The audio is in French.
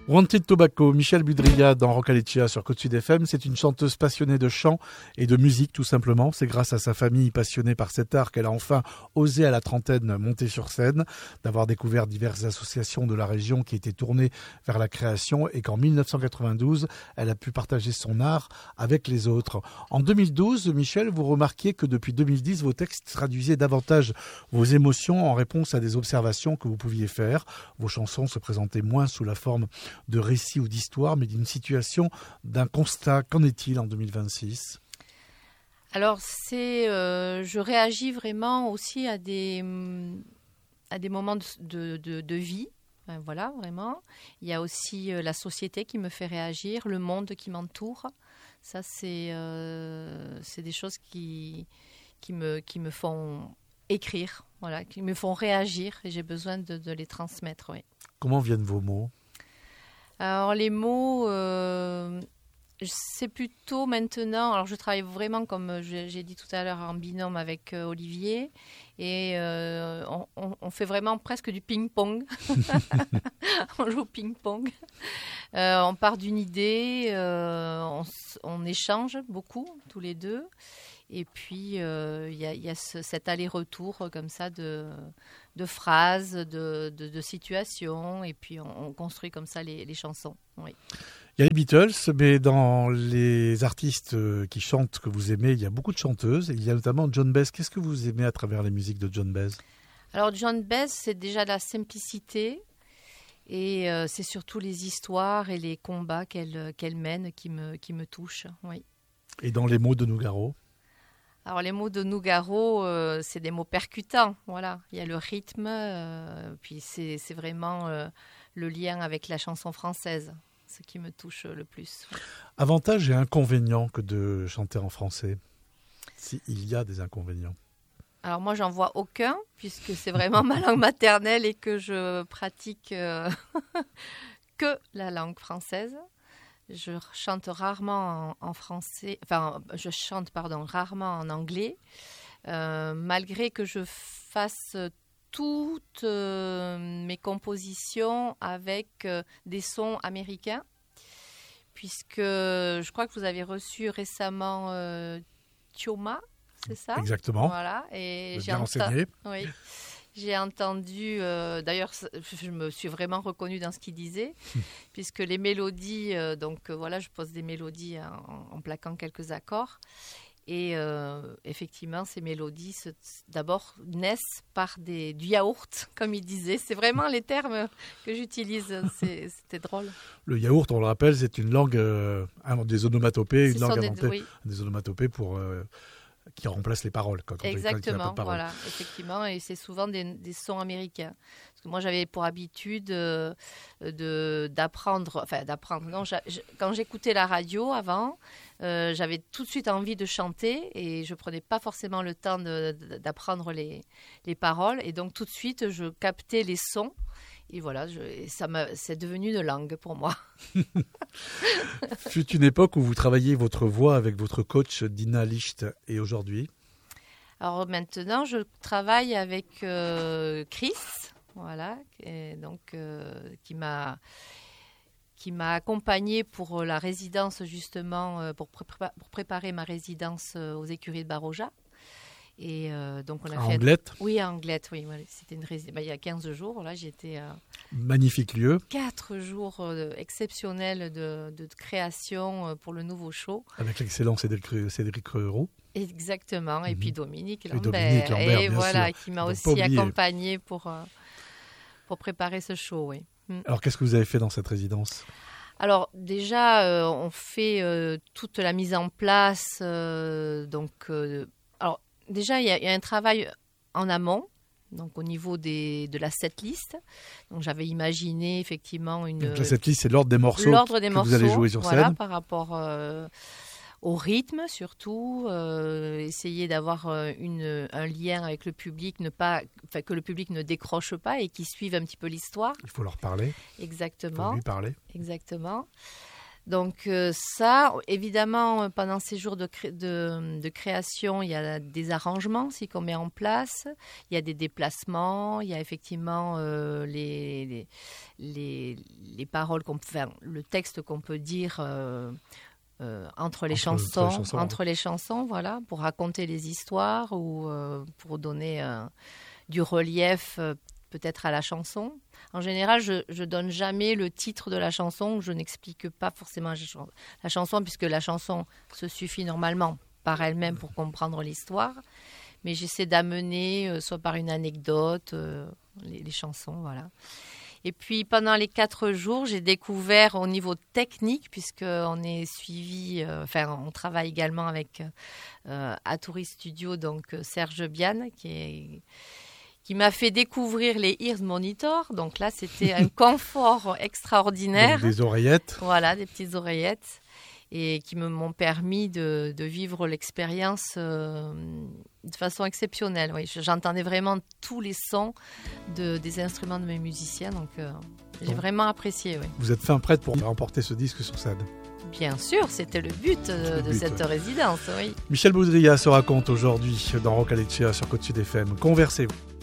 Wanted Tobacco, Michel Budria dans Rocaleccia sur Côte Sud FM. C'est une chanteuse passionnée de chant et de musique tout simplement. C'est grâce à sa famille passionnée par cet art qu'elle a enfin osé à la trentaine monter sur scène, d'avoir découvert diverses associations de la région qui étaient tournées vers la création et qu'en 1992, elle a pu partager son art avec les autres. En 2012, Michel, vous remarquiez que depuis 2010, vos textes traduisaient davantage vos émotions en réponse à des observations que vous pouviez faire. Vos chansons se présentaient moins sous la forme de récits ou d'histoires, mais d'une situation, d'un constat. Qu'en est-il en 2026 ? Alors, je réagis vraiment aussi à des moments de vie. Voilà, vraiment. Il y a aussi la société qui me fait réagir, le monde qui m'entoure. Ça, c'est des choses qui me font écrire, voilà, qui me font réagir, et j'ai besoin de les transmettre. Oui. Comment viennent vos mots ? Alors les mots, c'est plutôt maintenant, alors je travaille vraiment comme j'ai dit tout à l'heure en binôme avec Olivier, et on fait vraiment presque du ping-pong. On joue au ping-pong. On part d'une idée, on échange beaucoup tous les deux, et puis il y a cet aller-retour comme ça de phrases, de situations, et puis on construit comme ça les chansons. Oui. Il y a les Beatles, mais dans les artistes qui chantent, que vous aimez, il y a beaucoup de chanteuses. Il y a notamment Joan Baez. Qu'est-ce que vous aimez à travers les musiques de Joan Baez ? Alors Joan Baez, c'est déjà la simplicité, et c'est surtout les histoires et les combats qu'elle mène qui me touchent. Oui. Et dans les mots de Nougaro ? Alors les mots de Nougaro, c'est des mots percutants, voilà. Il y a le rythme, puis c'est vraiment le lien avec la chanson française, ce qui me touche le plus. Avantages et inconvénients que de chanter en français, s'il y a des inconvénients. Alors moi, j'en vois aucun, puisque c'est vraiment ma langue maternelle et que je pratique que la langue française. Je chante rarement en français, je chante rarement en anglais, malgré que je fasse toutes mes compositions avec des sons américains, puisque je crois que vous avez reçu récemment Tioma, c'est ça ? Exactement. Voilà, et bien renseigné. Oui. J'ai entendu, d'ailleurs, je me suis vraiment reconnue dans ce qu'il disait, puisque les mélodies, voilà, je pose des mélodies en plaquant quelques accords. Et effectivement, ces mélodies, d'abord, naissent par du yaourt, comme il disait. C'est vraiment les termes que j'utilise. C'était drôle. Le yaourt, on le rappelle, c'est une langue, des onomatopées, une langue inventée, oui. Des onomatopées pour... qui remplace les paroles. Exactement, voilà, effectivement, et c'est souvent des sons américains. Parce que moi, j'avais pour habitude d'apprendre, non, quand j'écoutais la radio avant, j'avais tout de suite envie de chanter, et je prenais pas forcément le temps d'apprendre les paroles, et donc tout de suite, je captais les sons. Et voilà, c'est devenu une langue pour moi. Fut une époque où vous travailliez votre voix avec votre coach Dina Licht, et aujourd'hui ? Alors maintenant, je travaille avec Chris, voilà, et donc, qui m'a accompagnée pour la résidence, justement, pour préparer ma résidence aux écuries de Baroja. Et donc on a fait Anglette. Oui, à Anglette, oui. C'était il y a 15 jours. Là, j'étais magnifique lieu. 4 jours exceptionnels de création pour le nouveau show. Avec l'excellent Cédric Roux. Exactement. Et puis Dominique Lambert. Dominique Lambert, et bien voilà, sûr. qui m'a aussi accompagnée pour préparer ce show, oui. Alors, qu'est-ce que vous avez fait dans cette résidence ? Alors déjà, on fait toute la mise en place. Alors déjà, il y a un travail en amont, donc au niveau de la setlist. Donc j'avais imaginé effectivement Donc la setlist, c'est l'ordre des morceaux que vous allez jouer sur scène. Par rapport au rythme surtout, essayer d'avoir un lien avec le public, que le public ne décroche pas et qu'il suive un petit peu l'histoire. Il faut leur parler. Exactement. Il faut lui parler. Exactement. Donc ça, évidemment, pendant ces jours de création, il y a des arrangements aussi qu'on met en place. Il y a des déplacements, il y a effectivement les paroles, le texte qu'on peut dire entre les chansons, voilà, pour raconter les histoires ou pour donner du relief peut-être à la chanson. En général, je donne jamais le titre de la chanson, je n'explique pas forcément la chanson, puisque la chanson se suffit normalement par elle-même pour comprendre l'histoire. Mais j'essaie d'amener, soit par une anecdote, les chansons, voilà. Et puis, pendant les 4 jours, j'ai découvert au niveau technique, puisqu'on est suivi, on travaille également avec Atouri Studio, donc Serge Biane, qui m'a fait découvrir les Ears Monitor. Donc là, c'était un confort extraordinaire. Donc des oreillettes. Voilà, des petites oreillettes. Et qui m'ont permis de vivre l'expérience de façon exceptionnelle. Oui, j'entendais vraiment tous les sons des instruments de mes musiciens. Donc, j'ai vraiment apprécié. Oui. Vous êtes fin prête pour remporter ce disque sur scène? Bien sûr, c'était le but de cette résidence. Oui. Michel Boudria se raconte aujourd'hui dans Rock Aleccia sur Côte Sud FM. Conversez-vous.